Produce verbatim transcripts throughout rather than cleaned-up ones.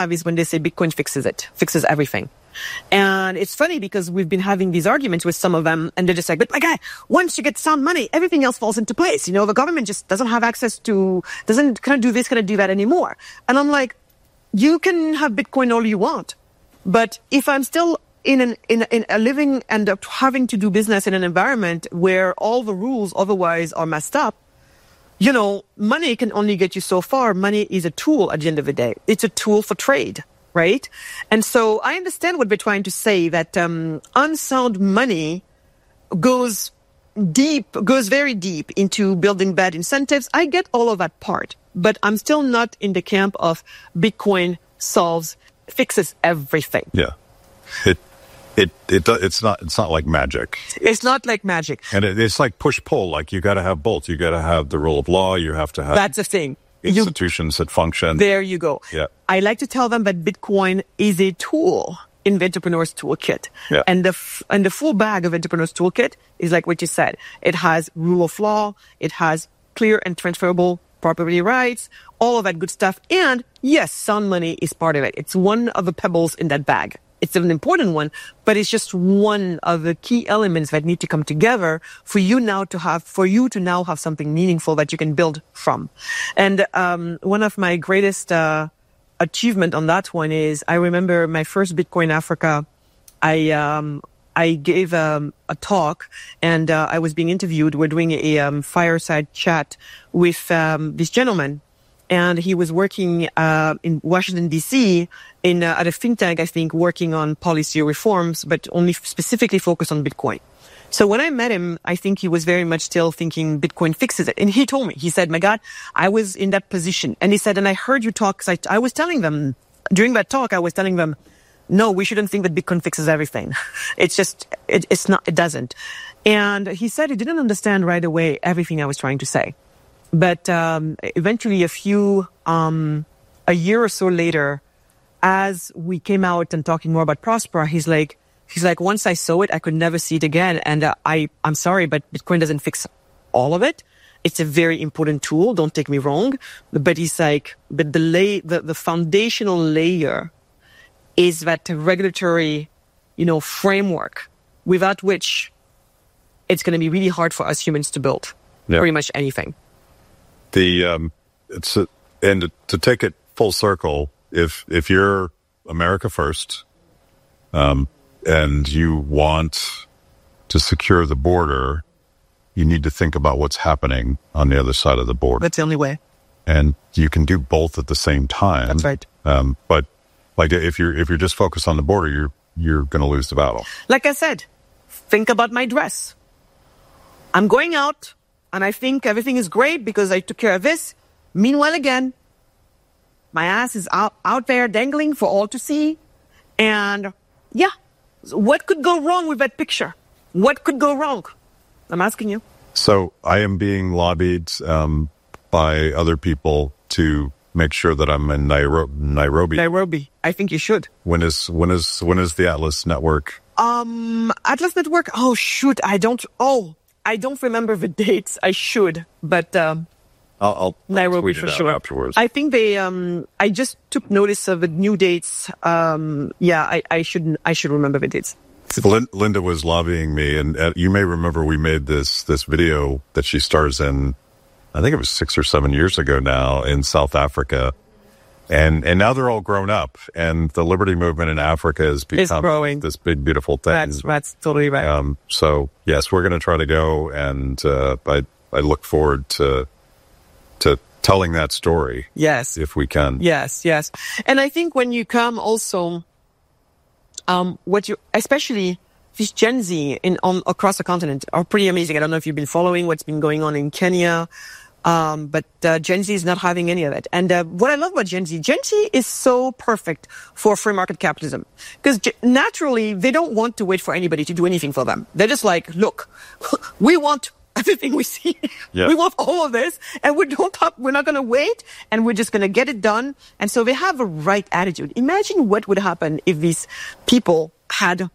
have is when they say Bitcoin fixes it, fixes everything. And it's funny because we've been having these arguments with some of them, and they're just like, but my guy, once you get sound money, everything else falls into place. You know, the government just doesn't have access to, doesn't kind of do this, kind of do that anymore. And I'm like, you can have Bitcoin all you want, but if I'm still in an in, in a living and having to do business in an environment where all the rules otherwise are messed up, you know, money can only get you so far. Money is a tool at the end of the day. It's a tool for trade, right? And so I understand what they're trying to say, that um, unsound money goes deep, goes very deep into building bad incentives. I get all of that part, but I'm still not in the camp of Bitcoin solves, fixes everything. Yeah. It It it it's not it's not like magic. It's not like magic. And it, it's like push pull. Like you got to have both. You got to have the rule of law. You have to have that's the thing. Institutions you, that function. There you go. Yeah. I like to tell them that Bitcoin is a tool in the entrepreneur's toolkit. Yeah. And the and the full bag of entrepreneur's toolkit is like what you said. It has rule of law. It has clear and transferable property rights. All of that good stuff. And yes, sound money is part of it. It's one of the pebbles in that bag. It's an important one, but it's just one of the key elements that need to come together for you now to have, for you to now have something meaningful that you can build from. And um, one of my greatest uh, achievement on that one is I remember my first Bitcoin Africa. I um, I gave um, a talk, and uh, I was being interviewed. We're doing a um, fireside chat with um, this gentleman. And he was working uh, in Washington, D C, in uh, at a think tank, I think, working on policy reforms, but only specifically focused on Bitcoin. So when I met him, I think he was very much still thinking Bitcoin fixes it. And he told me, he said, my God, I was in that position. And he said, and I heard you talk, because I, I was telling them, during that talk, I was telling them, no, we shouldn't think that Bitcoin fixes everything. It's just, it, it's not, it doesn't. And he said he didn't understand right away everything I was trying to say. But um, eventually, a few, um, a year or so later, as we came out and talking more about Prospera, he's like, he's like, once I saw it, I could never see it again. And uh, I, I'm sorry, but Bitcoin doesn't fix all of it. It's a very important tool. Don't take me wrong. But he's like, but the lay, the, the foundational layer is that regulatory, you know, framework without which it's going to be really hard for us humans to build yeah. pretty much anything. The um, it's a, and to, to take it full circle, if if you're America first, um, and you want to secure the border, you need to think about what's happening on the other side of the border. That's the only way. And you can do both at the same time. That's right. Um, but like if you're if you're just focused on the border, you're you're going to lose the battle. Like I said, think about my dress. I'm going out. And I think everything is great because I took care of this. Meanwhile, again, my ass is out, out there dangling for all to see. And yeah, what could go wrong with that picture? What could go wrong? I'm asking you. So I am being lobbied um, by other people to make sure that I'm in Nairobi. Nairobi. Nairobi. I think you should. When is when is when is the Atlas Network? Um, Atlas Network. Oh shoot, I don't. Oh. I don't remember the dates. I should, but um, I'll, I'll Nairobi tweet for it out sure. Afterwards. I think they. Um, I just took notice of the new dates. Um, yeah, I, I should. I should remember the dates. Linda was lobbying me, and uh, you may remember we made this this video that she stars in. I think it was six or seven years ago now in South Africa. And and now they're all grown up, and the liberty movement in Africa has become this big, beautiful thing. That's, that's totally right. Um, so, yes, we're going to try to go, and uh, I I look forward to to telling that story. Yes. If we can. Yes, yes. And I think when you come also, um, what you, especially this Gen Z in on across the continent are pretty amazing. I don't know if you've been following what's been going on in Kenya. Um, but uh, Gen Z is not having any of it. And uh, what I love about Gen Z, Gen Z is so perfect for free market capitalism. Because g- naturally, they don't want to wait for anybody to do anything for them. They're just like, look, we want everything we see. Yeah. We want all of this. And we don't have, we're not going to wait. And we're just going to get it done. And so they have a right attitude. Imagine what would happen if these people had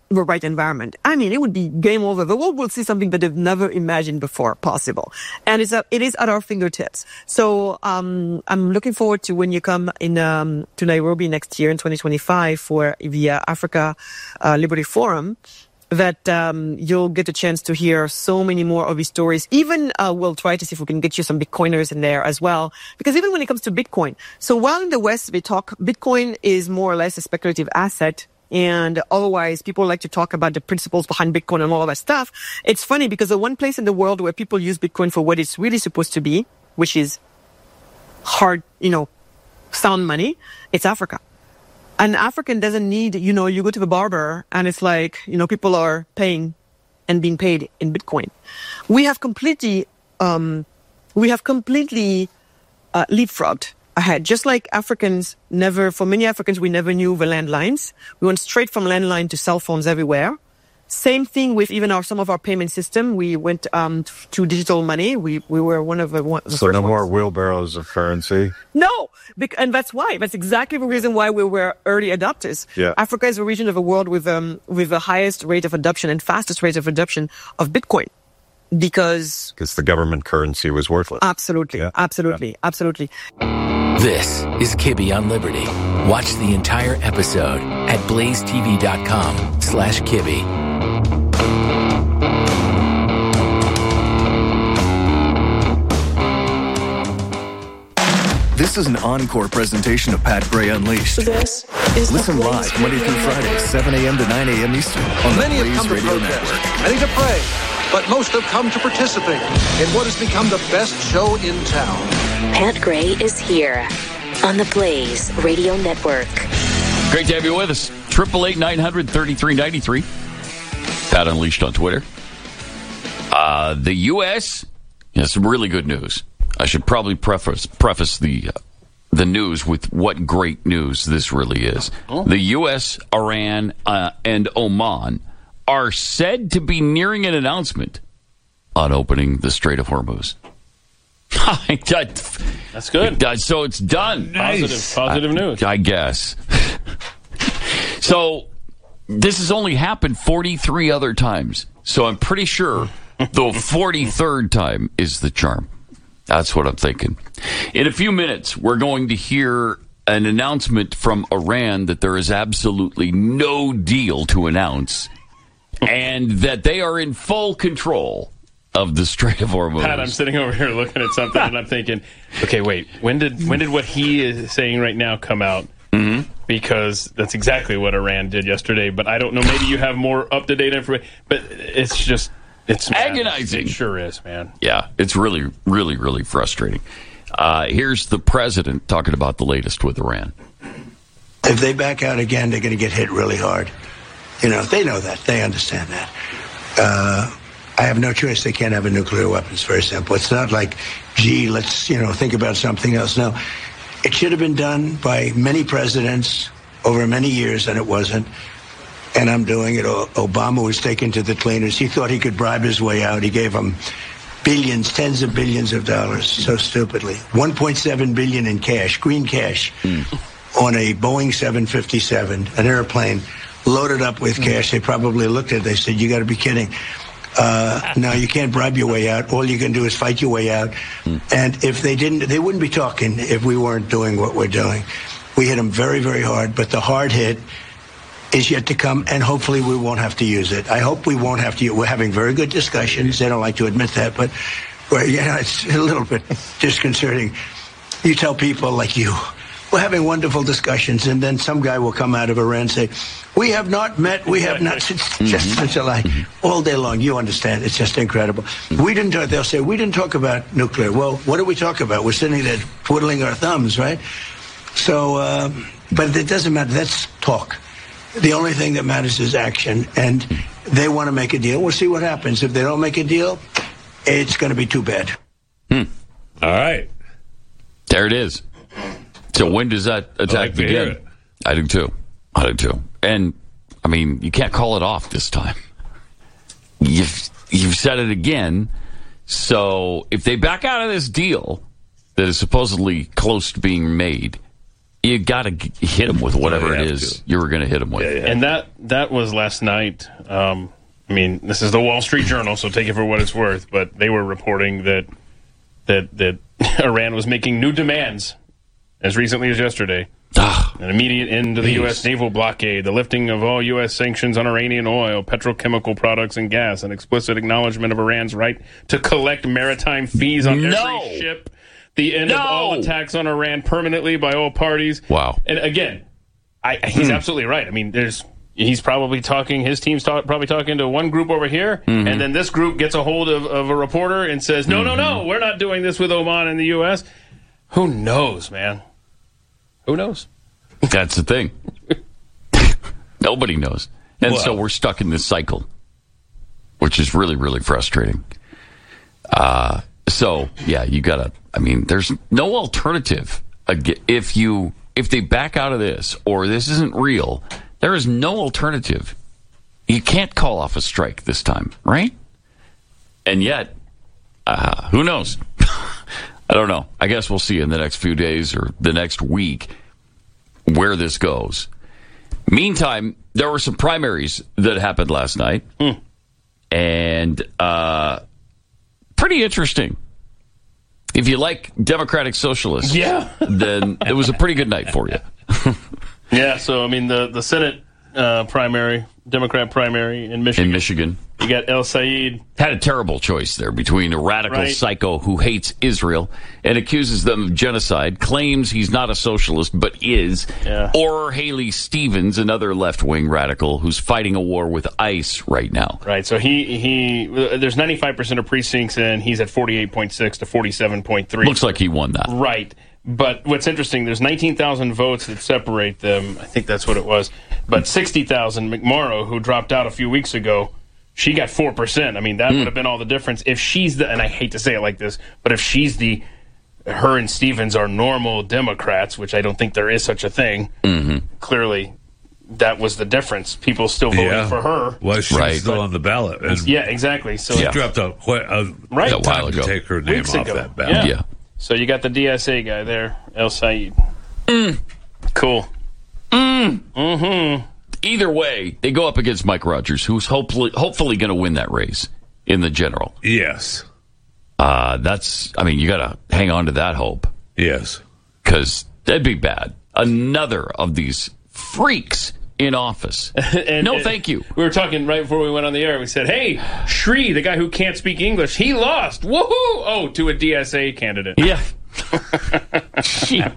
the right environment, I mean, it would be game over. The world will see something that they've never imagined before possible. And it's a, it is at our fingertips. So, um, I'm looking forward to when you come in, um, to Nairobi next year in twenty twenty-five for the uh, Africa uh, Liberty Forum, that um, you'll get a chance to hear so many more of these stories. Even uh, we'll try to see if we can get you some Bitcoiners in there as well. Because even when it comes to Bitcoin, so while in the West we talk, Bitcoin is more or less a speculative asset, and otherwise people like to talk about the principles behind Bitcoin and all of that stuff. It's funny because the one place in the world where people use Bitcoin for what it's really supposed to be, which is hard, you know, sound money, it's Africa. An African doesn't need, you know, you go to the barber and it's like, you know, people are paying and being paid in Bitcoin. We have completely, um, we have completely uh, leapfrogged ahead. Just like Africans never, for many Africans, we never knew the landlines. We went straight from landline to cell phones everywhere. Same thing with even our, some of our payment system. We went, um, to digital money. We, we were one of the, one, the So first no ones. more wheelbarrows of currency? No! Bec- and that's why. That's exactly the reason why we were early adopters. Yeah. Africa is a region of the world with, um, with the highest rate of adoption and fastest rate of adoption of Bitcoin. Because Because the government currency was worthless. absolutely, Yeah. absolutely, absolutely. This is Kibbe on Liberty. Watch the entire episode at blazetv.com slash Kibbe. This is an encore presentation of Pat Gray Unleashed. This is Listen the live Blaze Monday through Radio Friday, seven a.m. to nine a.m. Eastern on the Many have Blaze come to Radio protest, Network. many to pray, but most have come to participate in what has become the best show in town. Pat Gray is here on the Blaze Radio Network. Great to have you with us. eight eight eight, nine hundred, thirty-three ninety-three. Pat Unleashed on Twitter. Uh, the U S has some really good news. I should probably preface preface the uh, the news with what great news this really is. Oh. The U S, Iran, uh, and Oman are said to be nearing an announcement on opening the Strait of Hormuz. That's good. So it's done. Positive, positive news. I, I guess. So this has only happened forty-three other times. So I'm pretty sure the forty-third time is the charm. That's what I'm thinking. In a few minutes, we're going to hear an announcement from Iran that there is absolutely no deal to announce and that they are in full control of the Strait of Hormuz. Pat, I'm sitting over here looking at something and I'm thinking, okay, wait, when did when did what he is saying right now come out? Mm-hmm. Because that's exactly what Iran did yesterday, but I don't know, maybe you have more up-to-date information, but it's just, it's agonizing. It sure is, man. Yeah, it's really, really, really frustrating. Uh, here's the president talking about the latest with Iran. If they back out again, they're going to get hit really hard. You know, they know that. They understand that. Uh, I have no choice. They can't have a nuclear weapon. It's very simple. It's not like, gee, let's, you know, think about something else. No. It should have been done by many presidents over many years, and it wasn't. And I'm doing it. O- Obama was taken to the cleaners. He thought he could bribe his way out. He gave them billions, tens of billions of dollars, so stupidly. one point seven billion dollars in cash, green cash, mm. on a Boeing seven fifty-seven, an airplane loaded up with cash. They probably looked at it. They said, you got to be kidding. Uh, no, you can't bribe your way out. All you can do is fight your way out. Mm. And if they didn't, they wouldn't be talking if we weren't doing what we're doing. We hit them very, very hard, but the hard hit is yet to come, and hopefully we won't have to use it. I hope we won't have to. We're having very good discussions. They don't like to admit that, but well, yeah, it's a little bit disconcerting. You tell people like you, we're having wonderful discussions, and then some guy will come out of Iran and say, we have not met, we have not. It's just such a lie. All day long, you understand. It's just incredible. We didn't talk, they'll say, we didn't talk about nuclear. Well, what did we talk about? We're sitting there twiddling our thumbs, right? So, uh, but it doesn't matter. That's talk. The only thing that matters is action, and they want to make a deal. We'll see what happens. If they don't make a deal, it's going to be too bad. Hmm. All right. There it is. So when does that attack like begin? I do too. I do too. And, I mean, you can't call it off this time. You've, you've said it again. So if they back out of this deal that is supposedly close to being made, you got to hit them with whatever Yeah, you it have is to. you were going to hit them with. Yeah, yeah. And that that was last night. Um, I mean, this is the Wall Street Journal, so take it for what it's worth. But they were reporting that that that Iran was making new demands as recently as yesterday. An immediate end to the U S naval blockade, the lifting of all U S sanctions on Iranian oil, petrochemical products, and gas, an explicit acknowledgement of Iran's right to collect maritime fees on No. every ship, the end of No. all attacks on Iran permanently by all parties. Wow. And again, I, he's absolutely right. I mean, there's he's probably talking, his team's talk, probably talking to one group over here, Mm-hmm. and then this group gets a hold of, of a reporter and says, no, no, no, we're not doing this with Oman and the U S. Who knows, man? Who knows? That's the thing. Nobody knows. And Well- so we're stuck in this cycle, which is really, really frustrating. Uh, so, yeah, you got to, I mean, there's no alternative. Ag- If you, if they back out of this or this isn't real, there is no alternative. You can't call off a strike this time, right? And yet, uh, who knows? I don't know. I guess we'll see in the next few days or the next week where this goes. Meantime, there were some primaries that happened last night. Mm. And uh, pretty interesting. If you like Democratic Socialists, Yeah. then it was a pretty good night for you. Yeah, so, I mean, the, the Senate uh, primary, Democrat primary in Michigan. In Michigan. You got El Sayed. Had a terrible choice there between a radical Right. psycho who hates Israel and accuses them of genocide, claims he's not a socialist but is, Yeah. or Haley Stevens, another left-wing radical who's fighting a war with ICE right now. Right, so he, he there's ninety-five percent of precincts, and he's at forty-eight point six to forty-seven point three. Looks like he won that. Right. But what's interesting, there's nineteen thousand votes that separate them. I think that's what it was. But sixty thousand, McMorrow, who dropped out a few weeks ago, she got four percent. I mean, that Mm. would have been all the difference. If she's the, and I hate to say it like this, but if she's the, her and Stevens are normal Democrats, which I don't think there is such a thing, Mm-hmm. clearly that was the difference. People still voting Yeah. for her. Well, she's Right. still on the ballot. And Yeah, exactly. So she Yeah. dropped out quite a, Right. a A while time ago. to take her name Weeks off ago. that ballot. Yeah. Yeah. So you got the D S A guy there, El Sayed. Mm. Cool. Either way, they go up against Mike Rogers, who's hopefully hopefully going to win that race in the general. Yes. Uh, that's, I mean, you got to hang on to that hope Yes. because that'd be bad. Another of these freaks in office. And- no, and thank you. We were talking right before we went on the air. We said, hey, Shree, the guy who can't speak English, he lost. Woohoo! Oh, to a D S A candidate. Yeah. Jeez.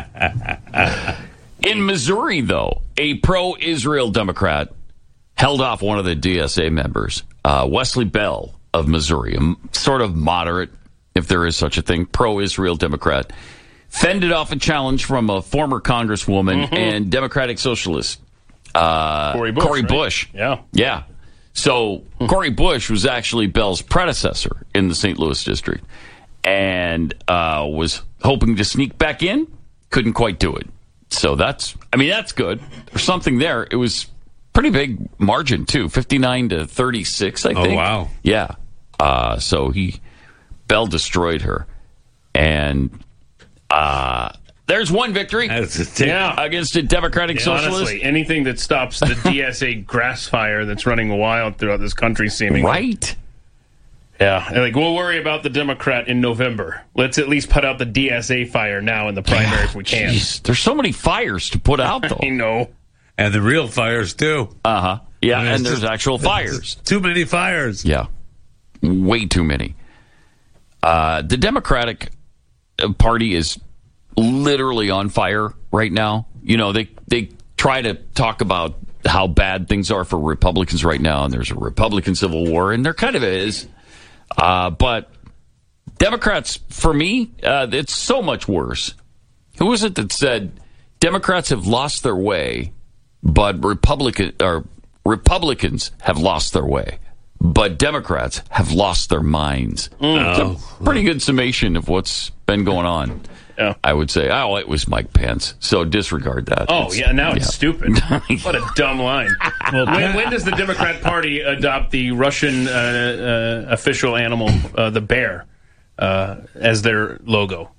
In Missouri, though, a pro-Israel Democrat held off one of the D S A members, uh, Wesley Bell of Missouri, a m- sort of moderate, if there is such a thing, pro-Israel Democrat, fended off a challenge from a former Congresswoman Mm-hmm. and Democratic Socialist, uh, Cori Bush. Cori right? Bush. Yeah. Yeah. So Cori Bush was actually Bell's predecessor in the Saint Louis district and uh, was hoping to sneak back in. Couldn't quite do it. So that's, I mean, that's good. There's something there. It was pretty big margin, too. fifty-nine to thirty-six, I Oh, think. wow. Yeah. Uh, so he, Bell destroyed her. And uh, there's one victory That's a tick. Yeah. against a Democratic Yeah, Socialist. honestly, anything that stops the D S A grass fire that's running wild throughout this country, seemingly. Right? Yeah. And like, we'll worry about the Democrat in November. Let's at least put out the D S A fire now in the primary if we can. Jeez, there's so many fires to put out, though. You know. And the real fires, too. Uh huh. Yeah, I mean, and it's there's just- actual fires. Too many fires. Yeah, way too many. Uh, the Democratic Party is literally on fire right now. You know, they they try to talk about how bad things are for Republicans right now, and there's a Republican civil war, and there kind of is. Uh, but Democrats, for me, uh, it's so much worse. Who was it that said Democrats have lost their way, but Republican or Republicans have lost their way, but Democrats have lost their minds? It's a pretty good summation of what's been going on. Yeah. I would say, oh, it was Mike Pence, so disregard that. Oh, It's- yeah, now it's yeah. stupid. What a dumb line. Well, when, when does the Democrat Party adopt the Russian uh, uh, official animal, uh, the bear, uh, as their logo?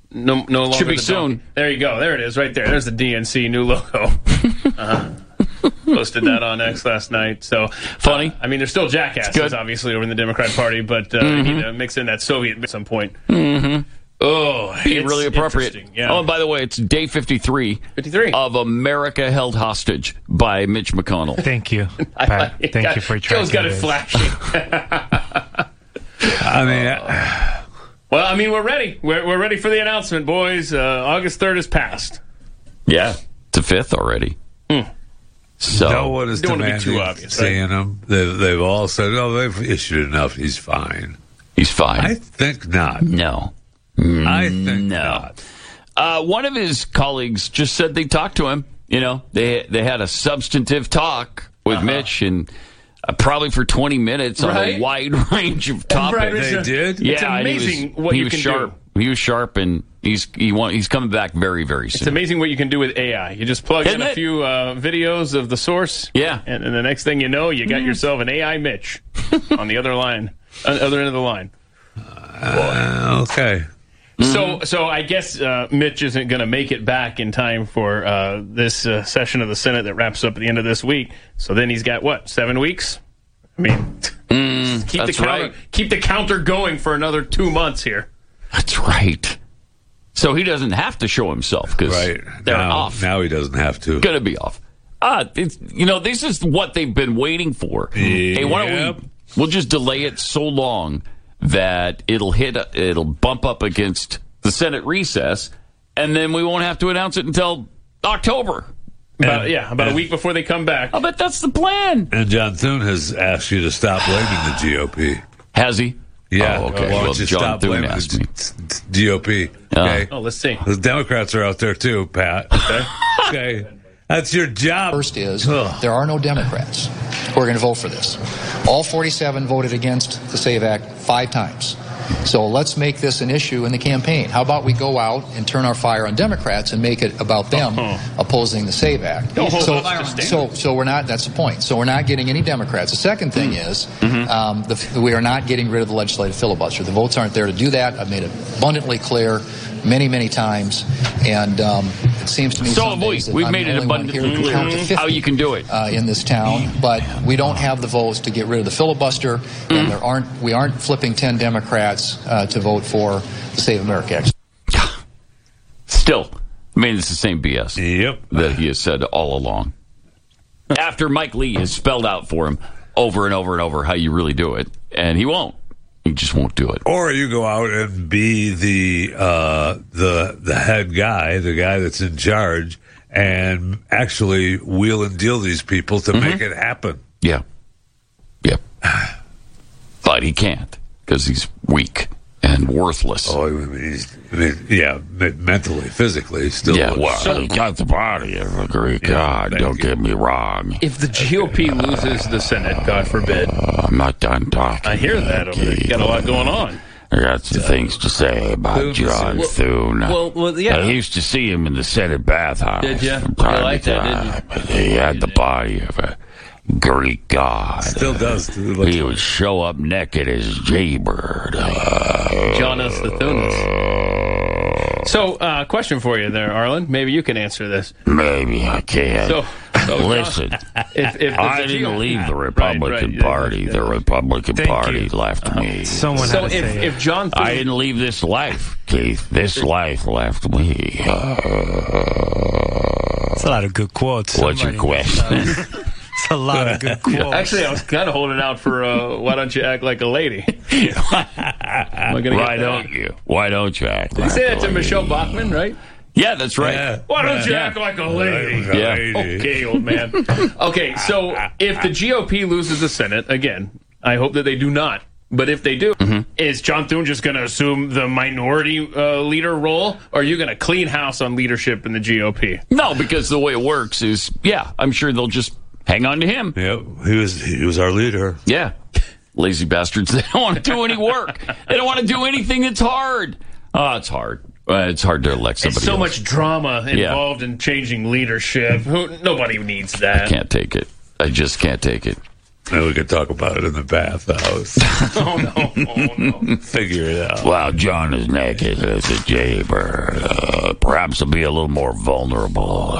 no, no longer. Should be the soon. donkey. There you go. There it is, right there. There's the D N C new logo. uh, posted that on X last night. So funny. Uh, I mean, they're still jackasses, obviously, over in the Democrat Party, but uh, Mm-hmm. they need to mix in that Soviet at some point. Mm-hmm. Oh, Be it's really appropriate. interesting, Yeah. Oh, and by the way, it's day fifty-three, fifty-three of America Held Hostage by Mitch McConnell. Thank you, Pat. Thank you for Joe's got it this. flashing. I mean, uh, well, I mean, we're ready. We're, we're ready for the announcement, boys. Uh, August third is passed. Yeah, it's the fifth already. Mm. So no one is don't wanna be demanding too obvious, seeing him. They've, they've all said, "Oh, they've issued enough. He's fine." He's fine. I think not. No. I think no. not. Uh, one of his colleagues just said they talked to him. You know, they they had a substantive talk with Uh-huh. Mitch, and uh, probably for twenty minutes on Right? a wide range of topics. Right, it's They a- did? Yeah, It's and he amazing was, what he you was can sharp. He was sharp, and he's he want, he's coming back very very soon. It's amazing what you can do with A I. You just plug Isn't in a it? few uh, videos of the source, Yeah. and, and the next thing you know, you got yourself an A I Mitch on the other line, on the other end of the line. Uh, okay. So, so I guess uh, Mitch isn't going to make it back in time for uh, this uh, session of the Senate that wraps up at the end of this week. So then he's got what, seven weeks? I mean, Mm, keep the that's counter, right. keep the counter going for another two months here. That's right. So he doesn't have to show himself because Right. they're now, off. Now he doesn't have to. Going to be off. Ah, it's, you know, this is what they've been waiting for. Hey, why don't Yep. we? We'll just delay it so long that it'll hit. It'll bump up against the Senate recess, and then we won't have to announce it until October. About, And- yeah, about a and- week before they come back. I bet that's the plan. And John Thune has asked you to stop blaming the G O P. Has he? Yeah. Oh, okay. Why don't Well, you John stop Thune blaming asked the me. G- G O P? Okay. Oh, let's see. The Democrats are out there too, Pat. Okay. Okay. That's your job. First is Ugh. there are no Democrats who are going to vote for this. All forty-seven voted against the SAVE Act five times. So let's make this an issue in the campaign. How about we go out and turn our fire on Democrats and make it about them Uh-huh. opposing the SAVE Act? Don't hold so, us to so, so we're not. That's the point. So we're not getting any Democrats. The second thing is um, the, we are not getting rid of the legislative filibuster. The votes aren't there to do that. I've made it abundantly clear many, many times, and um, it seems to me So some have we. days that We've I'm made the it only one abundantly here who clear count to fifty. how you can do it. Uh, in this town, but we don't have the votes to get rid of the filibuster, and there aren't we aren't flipping ten Democrats uh, to vote for the Save America Act. Still, I mean, it's the same B S Yep. that he has said all along. After Mike Lee has spelled out for him over and over and over how you really do it, and he won't. He just won't do it. Or you go out and be the uh, the the head guy, the guy that's in charge, and actually wheel and deal these people to make it happen. Yeah. Yep. But he can't because he's weak and worthless. Oh, I mean, he's, I mean, yeah, me- mentally, physically, still. Yeah, looks- well, he got the body of a Greek god. thank Don't you. get me wrong. If the G O P loses the Senate, God forbid, Uh, I'm not done talking. I hear that over there. You got a lot going on. I got some things to say about Thune- John well- Thune. well- well, yeah. I used to see him in the Senate bathhouse. Did ya? from You time like to that, didn't you? time. But he had the body of a Greek god. Still does. It looks- He would show up naked as Jaybird. Jonas the Thunes. So, uh, question for you there, Arlen. Maybe you can answer this. Maybe I can. So, so Listen, if, if there's I a G O P didn't leave the Right, Republican right, Party. yeah, The Republican Thank Party you. left me. Someone So had to if, say it. if John Thune, I didn't leave this life, Keith. This life left me. It's a lot of good quotes. What's your Somebody- question? It's a lot of good quotes. actually, I was kind of holding out for uh, why don't you act like a lady? Am I gonna get Why that? don't you? Why don't you act? Did you say that to Michelle Bachmann, right? Yeah, that's right. Yeah. Why don't you Yeah. act like a lady? Yeah. Okay, old man. Okay, so if the G O P loses the Senate, again, I hope that they do not. But if they do, is John Thune just going to assume the minority uh, leader role? Or are you going to clean house on leadership in the G O P? No, because the way it works is, yeah, I'm sure they'll just hang on to him. Yep, he was he was our leader. Yeah. Lazy bastards. They don't want to do any work. They don't want to do anything that's hard. Oh, it's hard. Uh, it's hard to elect somebody It's so else. much drama Yeah. involved in changing leadership. Who, nobody needs that. Can't take it. I just can't take it. Then we could talk about it in the bathhouse. Oh, no. Oh, no. Figure it out. Well, John is naked as a jaybird. Uh, perhaps he'll be a little more vulnerable.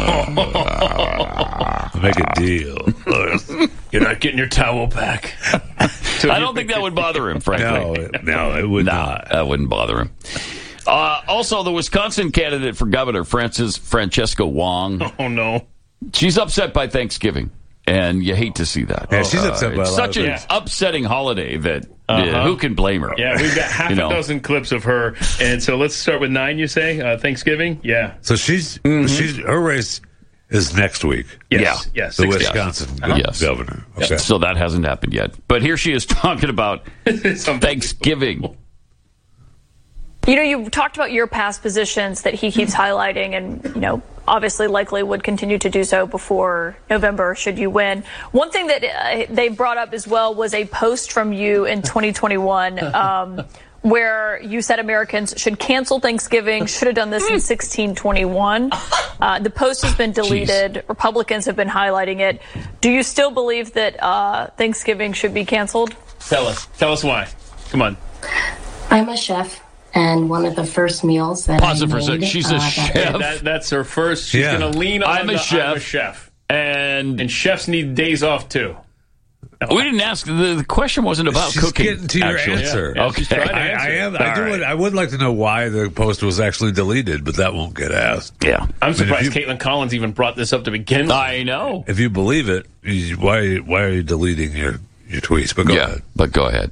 Uh, make a deal. You're not getting your towel back. I don't think that would bother him, frankly. No, it, no, it would no, not. That wouldn't bother him. Uh, also, the Wisconsin candidate for governor, Francis Francesca Wong. Oh, no. She's upset by Thanksgiving, and you hate to see that. Yeah, she's upset by uh, a It's lot such of an things. upsetting holiday that Uh-huh. uh, who can blame her? Yeah, we've got half You a know? dozen clips of her. And so let's start with nine, you say? Uh, Thanksgiving? Yeah. So she's Mm-hmm. she's her race is next week. Yes. Yeah. Yes. The six days. Wisconsin Uh-huh. Yes. governor. Okay. So that hasn't happened yet. But here she is talking about Something- Thanksgiving. You know, you talked about your past positions that he keeps highlighting and, you know, obviously likely would continue to do so before November should you win. One thing that uh, they brought up as well was a post from you in twenty twenty-one um, where you said Americans should cancel Thanksgiving, should have done this in sixteen twenty-one. Uh, the post has been deleted. Jeez. Republicans have been highlighting it. Do you still believe that uh, Thanksgiving should be canceled? Tell us. Tell us why. Come on. I'm a chef. And one of the first meals that Pause I it for a made, second. She's a uh, chef. Yeah, that, that's her first. She's Yeah. going to lean on I'm a the, chef. I'm a chef. And, And chefs need days off, too. we didn't ask. The, the question wasn't about She's cooking. getting to your actually. answer. Yeah, yeah, she's Okay. trying to I, I answer. am. I All do. right. Would, I would like to know why the post was actually deleted, but that won't get asked. Yeah. I'm if surprised you- Caitlin Collins even brought this up to begin with. I know. If you believe it, you- why why are you deleting your, your tweets? But go yeah, ahead. but go ahead.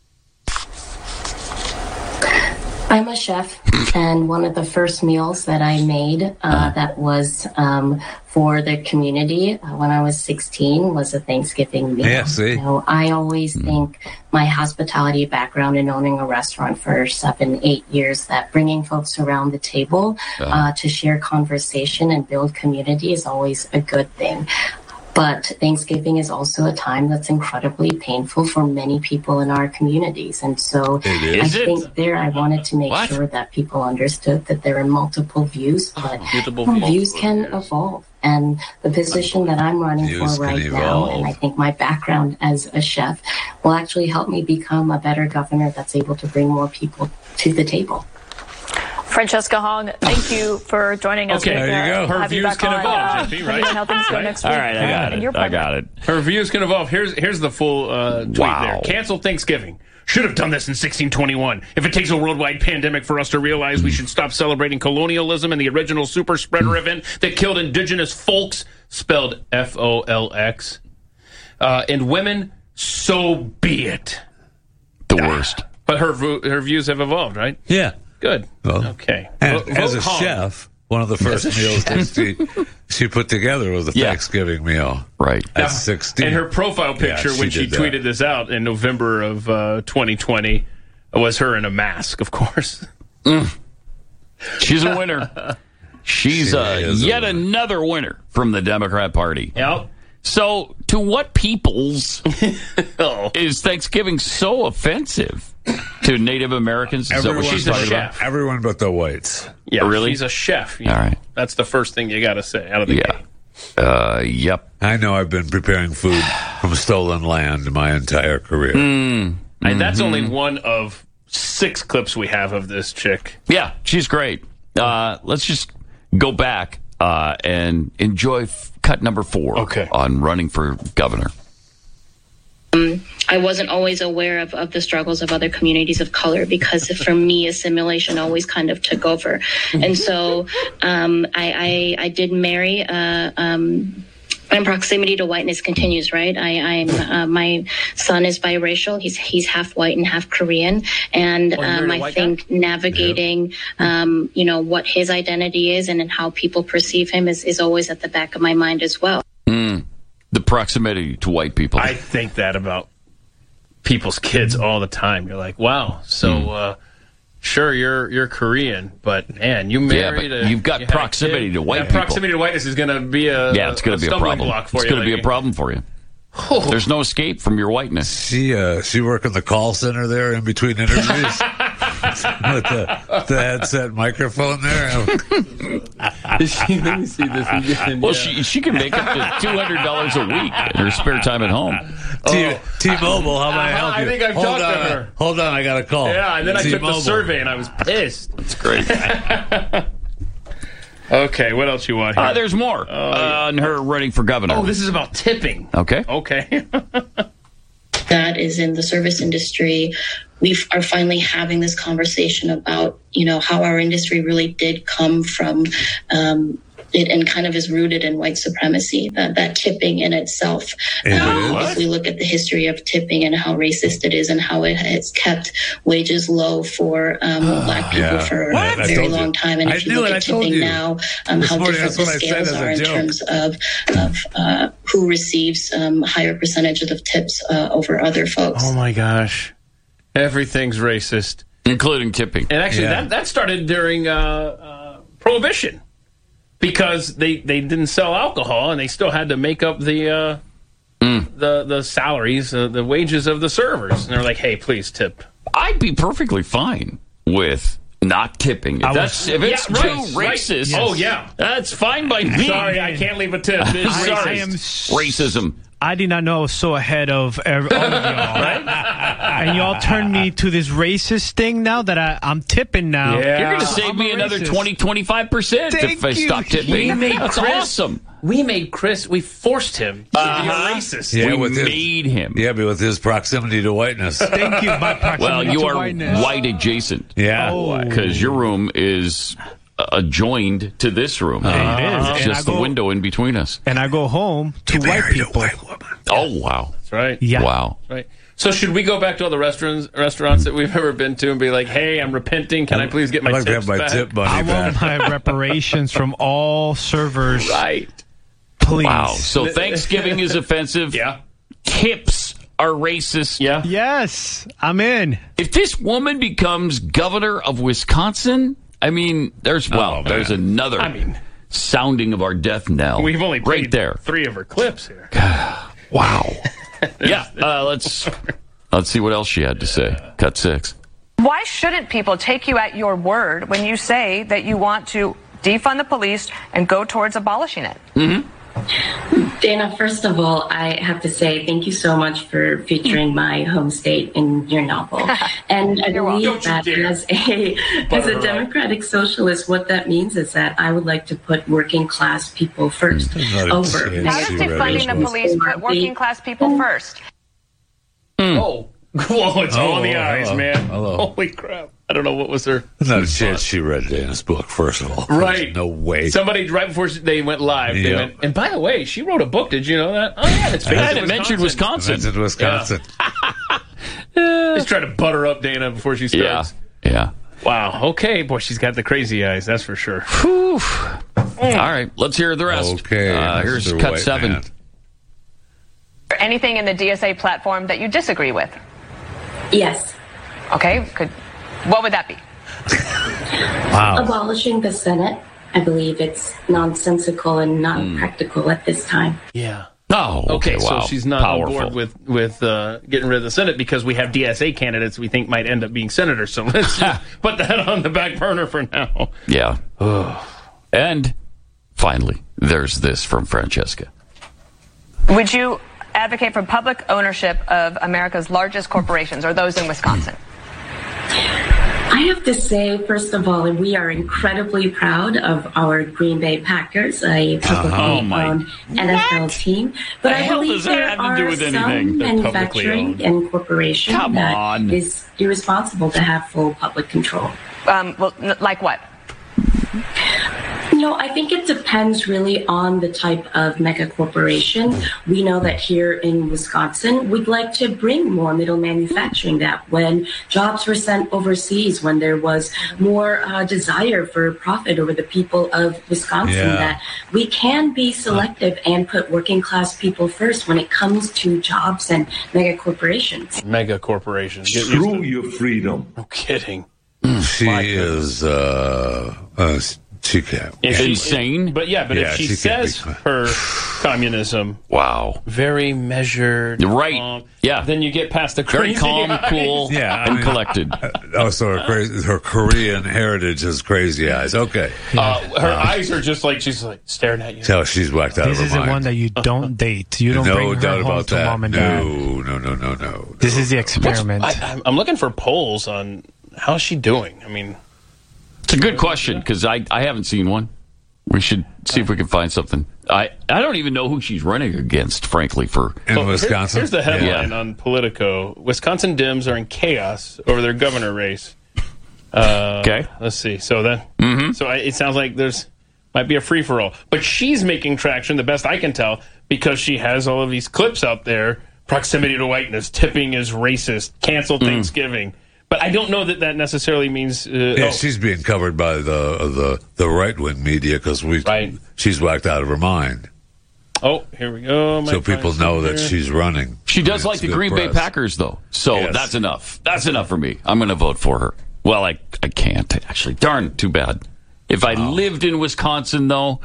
I'm a chef, and one of the first meals that I made uh, uh-huh. that was um, for the community uh, when I was sixteen was a Thanksgiving meal. Yeah, see? You know, I always mm. think my hospitality background in owning a restaurant for seven, eight years, that bringing folks around the table uh-huh. uh, to share conversation and build community is always a good thing. But Thanksgiving is also a time that's incredibly painful for many people in our communities. And so I is think it? there I wanted to make What? sure that people understood that there are multiple views, but Multiple well, views. views can evolve. And the position that I'm running Views for right can now, evolve. and I think my background as a chef will actually help me become a better governor that's able to bring more people to the table. Francesca Hong, thank you for joining us. Okay, We'll, there you uh, go. Her have you views back can on, evolve, uh, J P, right? depending on how things go Right. next All week. right, I got And it. your I partner. got it. Her views can evolve. Here's here's the full uh, tweet Wow. there. Cancel Thanksgiving. Should have done this in sixteen twenty-one. If it takes a worldwide pandemic for us to realize we should stop celebrating colonialism and the original super spreader event that killed indigenous folks, spelled F O L X, uh, and women, so be it. The worst. But her vo- her views have evolved, right? Yeah. Good. Well, Okay. And Vote- as vote a Hong. chef, one of the first meals that she, she put together was a Yeah. Thanksgiving meal. Right. At sixteen. And her profile picture Yeah, when she did that. tweeted this out in November of uh, twenty twenty was her in a mask, of course. Mm. She's a winner. She's She uh, is a yet winner. another winner from the Democrat Party. Yep. So, to what peoples Oh. is Thanksgiving so offensive? To Native Americans? Is that what Everyone, she's She's a talking about? chef. everyone but the whites. Yeah, Really? she's a chef. you All know. right. That's the first thing you got to say out of the Yeah. gate. Uh, yep. I know I've been preparing food from stolen land my entire career. Mm. And that's Mm-hmm. only one of six clips we have of this chick. Yeah, she's great. Uh, let's just go back uh, and enjoy f- cut number four Okay. on running for governor. Um, I wasn't always aware of, of the struggles of other communities of color because for me, assimilation always kind of took over. And so um, I, I, I did marry uh, um, and proximity to whiteness continues, right? I, I'm uh, my son is biracial. He's he's half white and half Korean, and Oh, you married um, a I white think navigating, um, you know, what his identity is and, and how people perceive him is, is always at the back of my mind as well. Mm. The proximity to white people. I think that about people's kids all the time. You're like, wow, so Mm. uh, sure you're you're Korean, but man, you Yeah, married but a you've got you had a proximity kid. to white Yeah, people. Proximity to whiteness is going to be a yeah, it's going to be a stumbling problem. block for It's you. going to be like- a problem for you. There's no escape from your whiteness. She uh, she work in the call center there in between interviews. with the, the headset microphone there. she, let me see this again. Well, yeah. she she can make up to two hundred dollars a week in her spare time at home. T- T-Mobile, how may I help I you? think I've Hold talked on, to her. Hold on, I got a call. Yeah, and then I took the T-Mobile. survey and I was pissed. That's great. Okay, what else you want here? Uh, there's more Oh, uh, yeah. on her running for governor. Oh, this is about tipping. Okay. Okay. That is in the service industry. We are finally having this conversation about, you know, how our industry really did come from um, it and kind of is rooted in white supremacy, that, that tipping in itself. Um, if we look at the history of tipping and how racist it is and how it has kept wages low for um, black people yeah. for What? a I very told you. long time. And I if you knew look it. at I told tipping you. now, um, This how morning, different that's the what I said scales as a are in joke. terms of, of uh, who receives um, higher percentages of tips uh, over other folks. Oh, my gosh. Everything's racist. Including tipping. And actually, Yeah. that, that started during uh, uh, Prohibition because they, they didn't sell alcohol and they still had to make up the uh, Mm. the the salaries, uh, the wages of the servers. And they're like, hey, please tip. I'd be perfectly fine with not tipping. If, I was- that's, if it's Yeah, too right, right. racist, Oh, yeah. that's fine by me. Sorry, I can't leave a tip. It's I, racist. I am s- Racism. I did not know I was so ahead of ev- all of y'all. And y'all turned me to this racist thing now that I, I'm tipping now. Yeah. You're going to save I'm me a another racist. twenty, twenty-five percent Thank if I you. stop tipping. We made That's Chris- awesome. We made Chris, we forced him to Uh-huh. be a racist. Yeah, we with his- made him. Yeah, but with his proximity to whiteness. Thank you, by proximity Well, you to are whiteness. white adjacent. Yeah. Oh. Because your room is uh, adjoined to this room. It is. It's And just I the go- window in between us. And I go home to white people. Oh, wow. That's right. Yeah. Wow. Right. So should we go back to all the restaurants restaurants that we've ever been to and be like, hey, I'm repenting. Can I please get my I'd like to tips have my back? tip money I back. want my reparations from all servers. Right. Please. Wow. So Thanksgiving is offensive. Yeah. Tips are racist. Yeah. Yes, I'm in. If this woman becomes governor of Wisconsin, I mean, there's, well, Oh, there's man. another I mean- sounding of our death knell. We've only played right there. three of her clips here. Wow. yeah. Uh, let's let's see what else she had to say. Cut six. Why shouldn't people take you at your word when you say that you want to defund the police and go towards abolishing it? Mm-hmm. Dana, first of all, I have to say thank you so much for featuring my home state in your novel. And I You're believe welcome. that as a as Butter a her up. democratic socialist, what that means is that I would like to put working class people first Not a over chance How does she negative read defunding it. the police put working class people first? Oh. Whoa, it's all in the Oh, eyes, hello. man. Hello. Holy crap. I don't know what was her. There's not a chance she read Dana's book, first of all. There's Right. no way. Somebody, right before she- they went live, they Yeah. went, and by the way, she wrote a book. Did you know that? Oh, yeah, it's based And in it mentioned Wisconsin. Mentioned Wisconsin. Just try to butter up Dana before she Yeah. starts. Yeah. Wow. Okay. Boy, she's got the crazy eyes. That's for sure. Whew. All right. Let's hear the rest. Okay. Uh, here's Mister cut White seven. Man. Or anything in the D S A platform that you disagree with? Yes. Okay, could what would that be? Wow. Abolishing the Senate. I believe it's nonsensical and not practical at this time. Yeah. Oh, okay. Okay, wow. so she's not Powerful. on board with with uh, getting rid of the Senate because we have D S A candidates we think might end up being senators. So let's just put that on the back burner for now. Yeah. And finally, there's this from Francesca. Would you advocate for public ownership of America's largest corporations or those in Wisconsin? I have to say, first of all, we are incredibly proud of our Green Bay Packers, a publicly Oh, my- owned N F L team. But The I hell believe does that there have to are do with anything? some They're publicly manufacturing owned. and corporation Come that on. is irresponsible to have full public control. Um, well, n- like what? You know, I think it depends really on the type of mega corporation. We know that here in Wisconsin, we'd like to bring more middle manufacturing. That when jobs were sent overseas, when there was more uh, desire for profit over the people of Wisconsin, Yeah. that we can be selective and put working class people first when it comes to jobs and mega corporations. Mega corporations. Get used Screw to- your freedom. No kidding. She is uh, uh, She can't. If she- Insane? But yeah, but Yeah, if she, she can't says be- her communism, wow, very measured, right? calm, yeah. Then you get past the Very crazy calm, eyes. cool, Yeah, I and mean- collected. Also, her, crazy, her Korean heritage is crazy eyes. Okay. Uh, her eyes are just like she's like staring at you. Tell she's whacked out This of her is the mind. one that you don't date. You don't no bring her doubt home about to that. mom and no, dad. no, no, no, no. This is the experiment. I, I'm- I'm looking for polls on how's she doing. I mean, It's a good question because I, I haven't seen one. We should see if we can find something. I, I don't even know who she's running against, frankly, for in so here- Wisconsin. here's the headline Yeah. on Politico: Wisconsin Dems are in chaos over their governor race. Uh, Okay. let's see. So that Mm-hmm. so I, it sounds like there's might be a free for all, but she's making traction, the best I can tell, because she has all of these clips out there: proximity to whiteness, tipping is racist, cancel Mm. Thanksgiving. But I don't know that that necessarily means. Uh, Yeah, oh, she's being covered by the the, the right wing media because we Right. she's whacked out of her mind. oh, here we go. So people know that she's. she's running. She does It's like the good Green Bay press. Packers, though. So Yes. that's enough. That's enough for me. I'm going to vote for her. Well, I I can't, actually. Darn, too bad. If I lived in Wisconsin, though,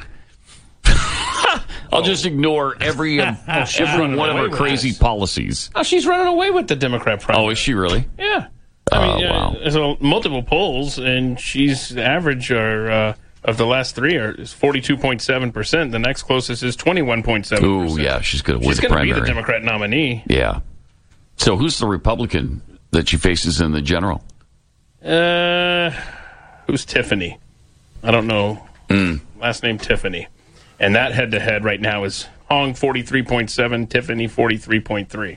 I'll just ignore every, um, Oh, she's every running one of away her with crazy this. policies. Oh, she's running away with the Democrat primary. Oh, is she really? Yeah. I mean, Oh, yeah, wow. there's a- multiple polls, and she's the average are, uh, of the last three are is forty-two point seven percent. The next closest is twenty-one point seven percent. Ooh, yeah, she's going to win She's the going to be primary. the Democrat nominee. Yeah. So who's the Republican that she faces in the general? Uh, who's Tiffany? I don't know. Mm. Last name Tiffany. And that head-to-head right now is Hong forty-three point seven, Tiffany forty-three point three.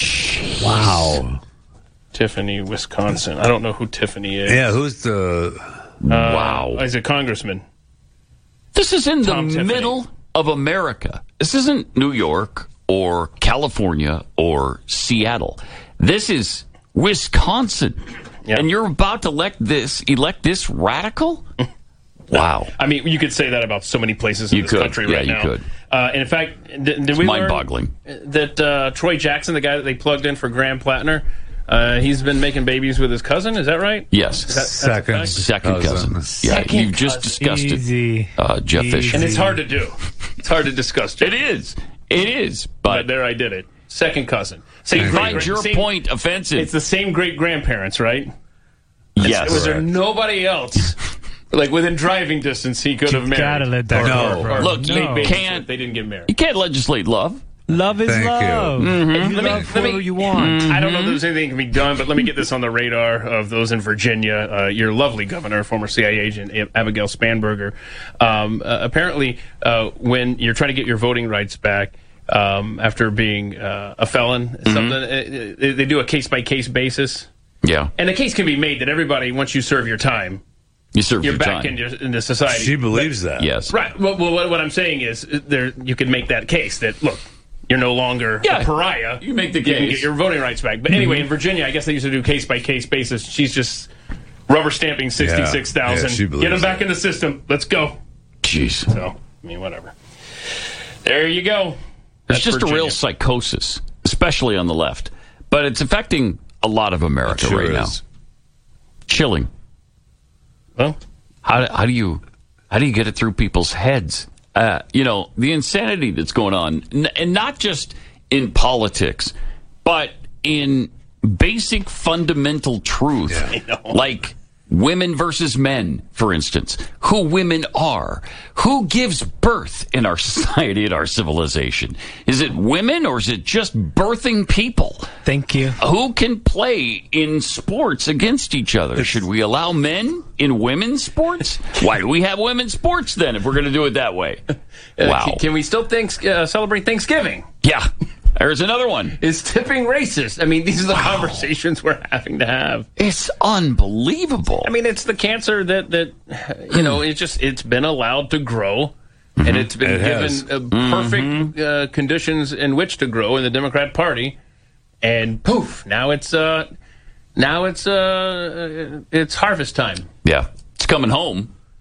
Wow. Tiffany, Wisconsin. I don't know who Tiffany is. Yeah, who's the? Wow. Uh, he's a congressman. This is in Tom the Tiffany. middle of America. This isn't New York or California or Seattle. This is Wisconsin. Yeah. And you're about to elect this elect this radical? Wow. I mean, you could say that about so many places in You this could. country Yeah, right you now. could. Uh, and in fact, did, did It's we learn mind-boggling. that uh, Troy Jackson, the guy that they plugged in for Graham Plattner, uh, he's been making babies with his cousin? Is that right? Yes. Is that- that's a Second. fact? Second cousin. Cousin. Yeah, Second you've just cousin. discussed Easy. it. Uh, Jeff Easy. Fisher. And it's hard to do. It's hard to discuss. Jeff. It is. It is. But But there I did it. Second cousin. Same you great- find your same- point offensive. It's the same great grandparents, right? Yes. Was there nobody else? Like within driving distance, he could You have married. gotta let that Or- go, or- bro. or Look, made you babies, can't- but They didn't get married. You can't legislate love. Love is Thank you. love. You Let me- love let me- whoever you want. I don't know if there's anything that can be done, but let me get this on the radar of those in Virginia. Uh, your lovely governor, former C I A agent Ab- Abigail Spanberger. Um, uh, apparently, uh, when you're trying to get your voting rights back um, after being uh, a felon, something uh, uh, they do a case by case basis, Yeah. and the case can be made that everybody, once you serve your time, You serve you're your back time. into, into society. She believes that. Yes. Right. Well, well what, what I'm saying is, uh, there you can make that case that look, you're no longer Yeah. a pariah. You make the You can case. get your voting rights back. But anyway, in Virginia, I guess they used to do case by case basis. She's just rubber stamping sixty-six thousand. Yeah, she believes Get them back that. in the system. Let's go. Jeez. So, I mean, whatever. There you go. There's That's just Virginia. a real psychosis, especially on the left. But it's affecting a lot of America It sure right now. is. Chilling. Well, How, how do you how do you get it through people's heads? Uh, you know, the insanity that's going on, N- and not just in politics, but in basic fundamental truth, Yeah. like women versus men, for instance, who women are, who gives birth in our society, in our civilization. Is it women or is it just birthing people? Thank you. Who can play in sports against each other? Should we allow men in women's sports? Why do we have women's sports then if we're going to do it that way? uh, Wow. can, can we still thanks, uh, celebrate Thanksgiving? Yeah. There's another one. Is tipping racist? I mean, these are the conversations we're having to have. It's unbelievable. I mean, it's the cancer that that you know. It's just it's been allowed to grow, and it's been It has. given uh, perfect uh, conditions in which to grow in the Democrat Party, and poof! Now it's uh, now it's uh, it's harvest time. Yeah. It's coming home to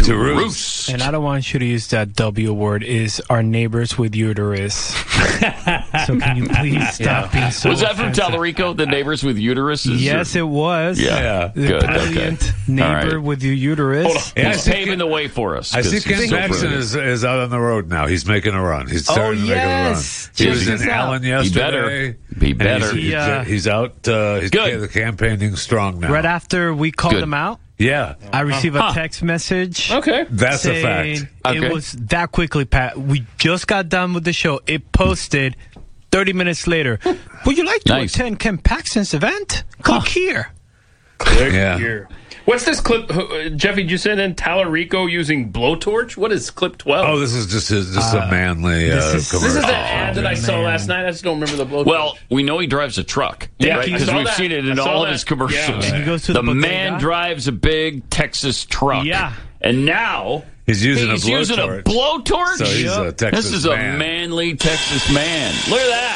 to, To roost. roost. And I don't want you to use that W word, is our neighbors with uterus. So can you please stop being so Was that from offensive? Tallarico, the neighbors with uteruses? Yes, it was. Yeah. Yeah. The Good, brilliant okay. neighbor All right. with your uterus. Hold on. Yeah, He's I see paving Ken- the way for us. I see 'cause Ken he's so Paxton brilliant. is, is out on the road now. He's making a run. He's Oh, starting to make a run. yes. He Check was in this out. Allen He yesterday. better. He and better. He's, he's, Yeah. he's out. Uh, he's Good. the campaigning strong now. Right after we called Good. him out, Yeah. I received a Huh. text message. Okay. That's a saying fact. Okay. It was that quickly, Pat. We just got done with the show. It posted thirty minutes later. Would you like to Nice. attend Ken Paxton's event? Click here. Click Yeah. here. What's this clip? Uh, Jeffy, did you send in Tallarico using blowtorch? What is clip twelve? Oh, this is just a, just a manly uh, this is- commercial. This is the ad that I saw man. last night. I just don't remember the blowtorch. Well, we know he drives a truck. Yeah, right? I Because saw we've that. seen it in I saw all of that. his commercials. Yeah. And he goes to the bodega. man drives a big Texas truck. Yeah. And now He's using he's a using a blowtorch. blowtorch. So he's a Texas This is man. a manly Texas man. Look at that.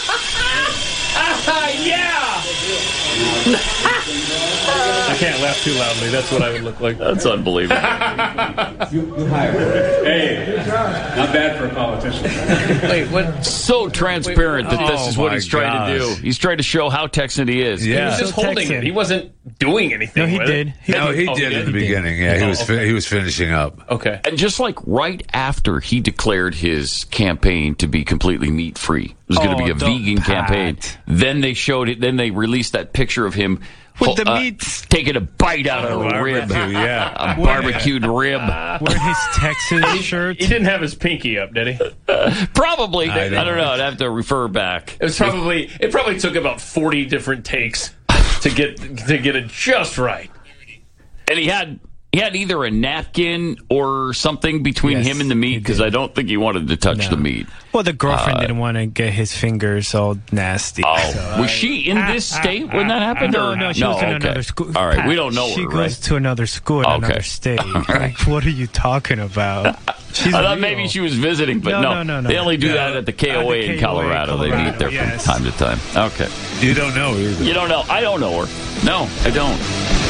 yeah! I can't laugh too loudly. That's what I would look like. That's unbelievable. Hey, not bad for a politician. Wait, what? So transparent that this Oh is what my he's trying to gosh. do. He's trying to show how Texan he is. He Yeah. was just So holding Texan. it. He wasn't doing anything. No, he with did. It. He No, he Oh, did he in the did? beginning. Yeah, he Oh, was fi- okay. he was finishing up. Okay. And just like right after he declared his campaign to be completely meat free, it was going to Oh, be a don't, vegan Pat. campaign. Then they showed it. Then they released that picture of him With the uh, meat. taking a bite out of Oh, a rib, barbecue, yeah. a barbecued rib. Wearing his Texas shirt. He didn't have his pinky up, did he? Probably. I I don't don't, know. I'd have to refer back. It was probably. It probably took about forty different takes to get to get it just right. And he had he had either a napkin or something between Yes, him and the meat he because did. I don't think he wanted to touch No. the meat. Well, the girlfriend Uh, didn't want to get his fingers all nasty. Oh, so- was she in this state when that happened? No, or- no, she was in okay. another school. All right, Pat, we don't know She her, goes right? to another school in Okay. another state. All right. Like, what are you talking about? She's I thought real. maybe she was visiting, but No, no, no, no, no. they only do No. that at the K O A At the in K O A, Colorado. They Colorado, meet there yes. from time to time. Okay, You don't know either. you don't know. I don't know her. No, I don't.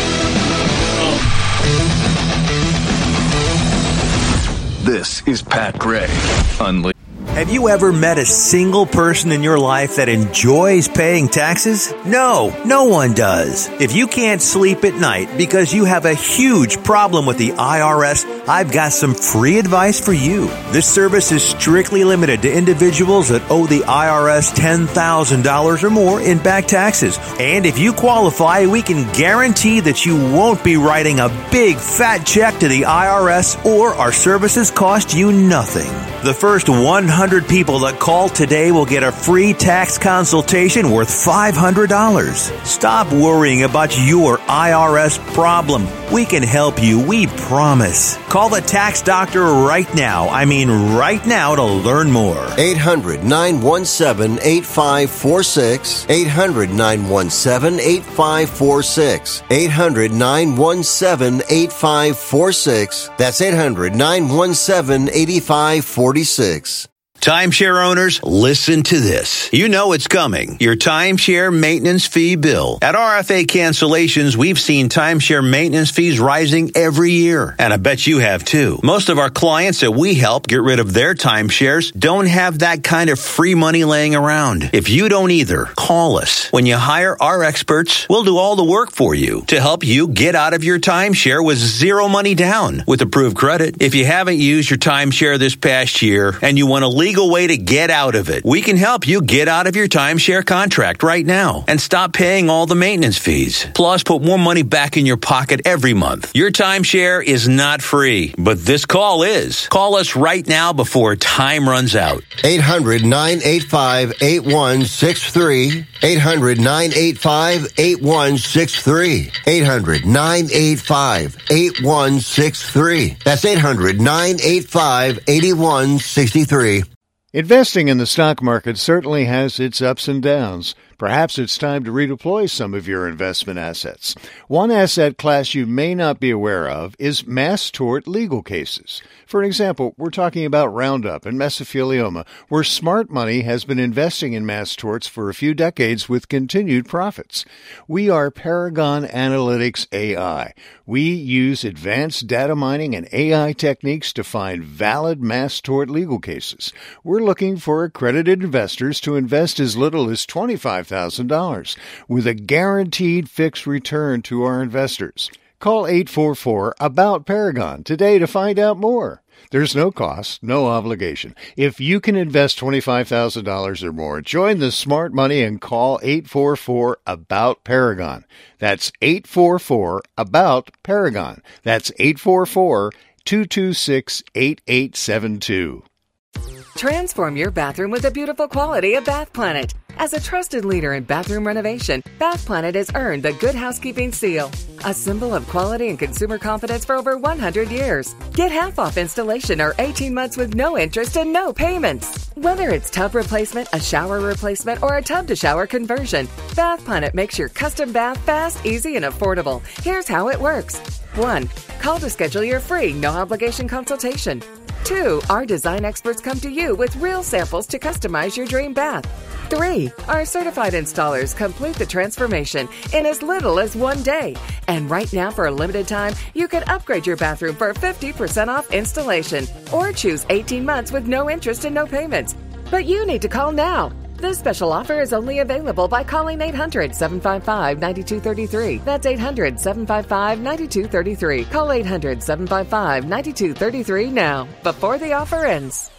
This is Pat Gray Unleashed. Have you ever met a single person in your life that enjoys paying taxes? No, no one does. If you can't sleep at night because you have a huge problem with the I R S, I've got some free advice for you. This service is strictly limited to individuals that owe the I R S ten thousand dollars or more in back taxes. And if you qualify, we can guarantee that you won't be writing a big fat check to the I R S or our services cost you nothing. The first one hundred people that call today will get a free tax consultation worth five hundred dollars. Stop worrying about your I R S problem. We can help you, we promise. Call the tax doctor right now. I mean right now to learn more. eight hundred nine one seven eight five four six. eight hundred nine one seven eight five four six. eight hundred nine one seven eight five four six. That's eight hundred nine one seven eight five four six. Timeshare owners, listen to this. You know it's coming. Your timeshare maintenance fee bill. At R F A Cancellations, we've seen timeshare maintenance fees rising every year. And I bet you have too. Most of our clients that we help get rid of their timeshares don't have that kind of free money laying around. If you don't either, call us. When you hire our experts, we'll do all the work for you to help you get out of your timeshare with zero money down with approved credit. If you haven't used your timeshare this past year and you want to leave legal way to get out of it. We can help you get out of your timeshare contract right now and stop paying all the maintenance fees. Plus, put more money back in your pocket every month. Your timeshare is not free, but this call is. Call us right now before time runs out. eight hundred nine eight five eight one six three. eight hundred nine eight five eight one six three. eight hundred nine eight five eight one six three. That's eight hundred nine eight five eight one six three. Investing in the stock market certainly has its ups and downs, Perhaps it's time to redeploy some of your investment assets. One asset class you may not be aware of is mass tort legal cases. For example, we're talking about Roundup and mesothelioma, where smart money has been investing in mass torts for a few decades with continued profits. We are Paragon Analytics A I. We use advanced data mining and A I techniques to find valid mass tort legal cases. We're looking for accredited investors to invest as little as twenty-five thousand dollars with a guaranteed fixed return to our investors. Call eight four four, A B O U T, Paragon today to find out more. There's no cost, no obligation. If you can invest twenty-five thousand dollars or more, join the smart money and call eight four four, A B O U T, Paragon. That's eight four four, A B O U T, Paragon. That's eight four four, two two six, eight eight seven two. Transform your bathroom with the beautiful quality of Bath Planet. As a trusted leader in bathroom renovation, Bath Planet has earned the Good Housekeeping seal, a symbol of quality and consumer confidence for over one hundred years. Get half off installation or eighteen months with no interest and no payments. Whether it's tub replacement, a shower replacement, or a tub-to-shower conversion, Bath Planet makes your custom bath fast, easy, and affordable. Here's how it works. One, call to schedule your free, no-obligation consultation. Two, our design experts come to you with real samples to customize your dream bath. Three, our certified installers complete the transformation in as little as one day. And right now, for a limited time, you can upgrade your bathroom for fifty percent off installation or choose eighteen months with no interest and no payments. But you need to call now. This special offer is only available by calling eight hundred, seven five five, nine two three three. That's eight hundred, seven five five, nine two three three. Call eight hundred, seven five five, nine two three three now, before the offer ends.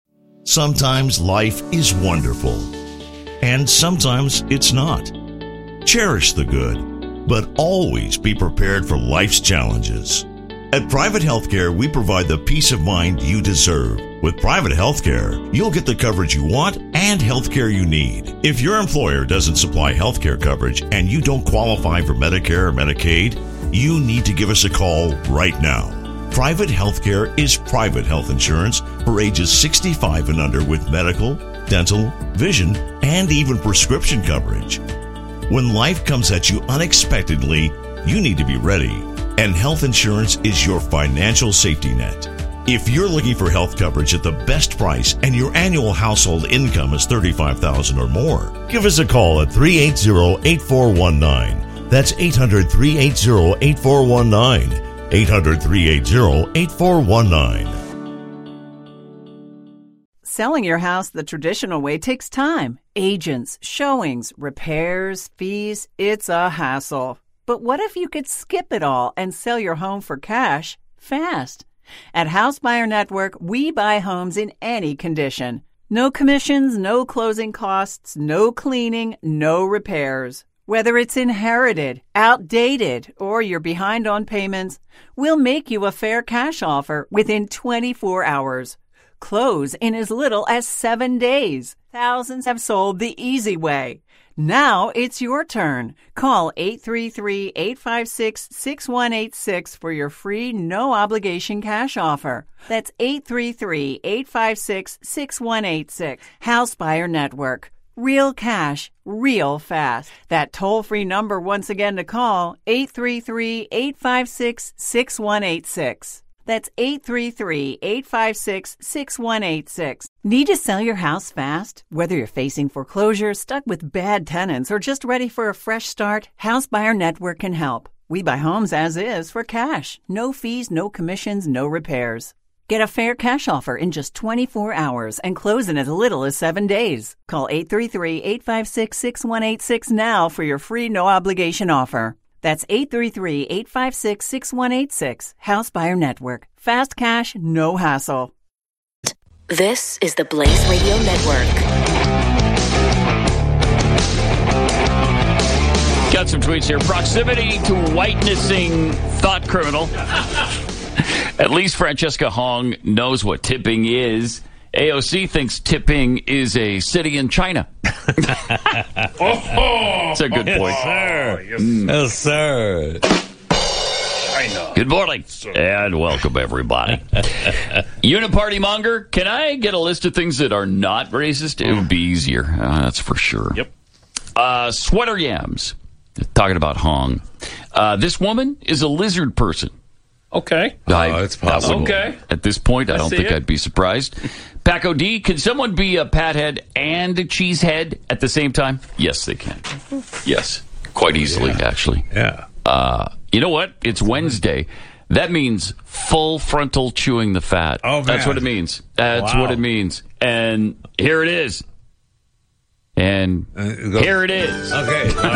Sometimes life is wonderful, and sometimes it's not. Cherish the good, but always be prepared for life's challenges. At Private Healthcare, we provide the peace of mind you deserve. With Private Healthcare, you'll get the coverage you want and healthcare you need. If your employer doesn't supply healthcare coverage and you don't qualify for Medicare or Medicaid, you need to give us a call right now. Private Healthcare is private health insurance for ages sixty-five and under with medical, dental, vision, and even prescription coverage. When life comes at you unexpectedly, you need to be ready. And health insurance is your financial safety net. If you're looking for health coverage at the best price and your annual household income is thirty-five thousand dollars or more, give us a call at three eight zero, eight four one nine. That's eight hundred, three eight zero, eight four one nine. eight hundred, three eight zero, eight four one nine. Selling your house the traditional way takes time. Agents, showings, repairs, fees. It's a hassle. But what if you could skip it all and sell your home for cash fast? At House Buyer Network, we buy homes in any condition. No commissions, no closing costs, no cleaning, no repairs. Whether it's inherited, outdated, or you're behind on payments, we'll make you a fair cash offer within twenty-four hours. Close in as little as seven days. Thousands have sold the easy way. Now it's your turn. Call eight three three, eight five six, six one eight six for your free no-obligation cash offer. That's eight three three, eight five six, six one eight six. House Buyer Network. Real cash, real fast. That toll-free number once again to call, eight three three, eight five six, six one eight six. That's eight three three, eight five six, six one eight six. Need to sell your house fast? Whether you're facing foreclosure, stuck with bad tenants, or just ready for a fresh start, House Buyer Network can help. We buy homes as is for cash. No fees, no commissions, no repairs. Get a fair cash offer in just twenty-four hours and close in as little as seven days. Call eight three three, eight five six, six one eight six now for your free no-obligation offer. That's eight three three, eight five six, six one eight six. House Buyer Network. Fast cash, no hassle. This is the Blaze Radio Network. Got some tweets here. Proximity to whitenessing thought criminal. At least Francesca Hong knows what tipping is. A O C thinks tipping is a city in China. That's a good point. Yes, sir. Mm. Yes, sir. China. Good morning, and welcome, everybody. Uniparty monger, can I get a list of things that are not racist? It would be easier. Uh, that's for sure. Yep. Uh, sweater yams. Talking about Hong. Uh, this woman is a lizard person. Okay. I, oh, it's possible. Okay. At this point, I, I don't see think it. I'd be surprised. Paco D, can someone be a pathead and a cheesehead at the same time? Yes, they can. Yes. Quite easily, Yeah. actually. Yeah. Uh, you know what? It's Wednesday. That means full frontal chewing the fat. Oh, man. That's what it means. That's Wow. what it means. And here it is. And Uh, go- here it is. Okay.